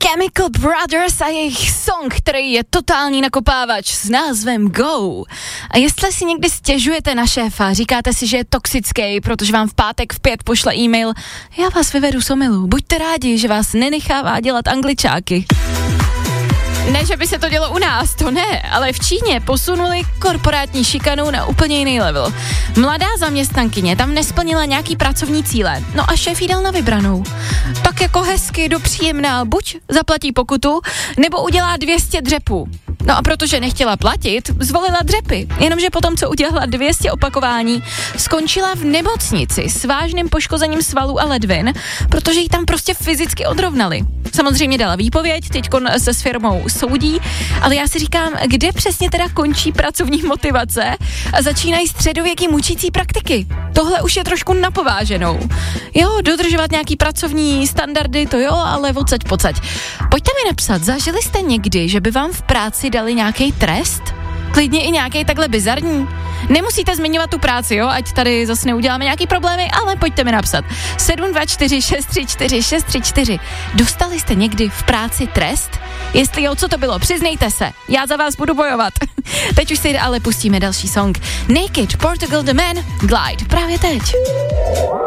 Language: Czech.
Chemical Brothers a jejich song, který je totální nakopávač s názvem Go. A jestli si někdy stěžujete na šéfa, říkáte si, že je toxický, protože vám v pátek v 5 pošle e-mail, já vás vyvedu z omylu, buďte rádi, že vás nenechává dělat angličáky. Ne, že by se to dělo u nás, to ne, ale v Číně posunuli korporátní šikanu na úplně jiný level. Mladá zaměstnankyně tam nesplnila nějaký pracovní cíle, no a šéf jí dal na vybranou. Tak jako hezky, dopříjemná, buď zaplatí pokutu, nebo udělá 200 dřepů. No a protože nechtěla platit, zvolila dřepy, jenomže potom, co udělala 200 opakování, skončila v nemocnici s vážným poškozením svalů a ledvin, protože ji tam prostě fyzicky odrovnali. Samozřejmě dala výpověď, teďkon se s firmou soudí, ale já si říkám, kde přesně teda končí pracovní motivace a začínají středověký mučící praktiky. Tohle už je trošku napováženou. Jo, dodržovat nějaký pracovní standardy, to jo, ale odsaď pocať. Pojďte mi napsat, zažili jste někdy, že by vám v práci dali nějaký trest? Klidně i nějaký takhle bizarní. Nemusíte zmiňovat tu práci, jo, ať tady zase neuděláme nějaký problémy, ale pojďte mi napsat. 724 634 634. Dostali jste někdy v práci trest? Jestli jo, co to bylo? Přiznejte se. Já za vás budu bojovat. Teď už si ale pustíme další song. Naked, Portugal The Man, Glide. Právě teď.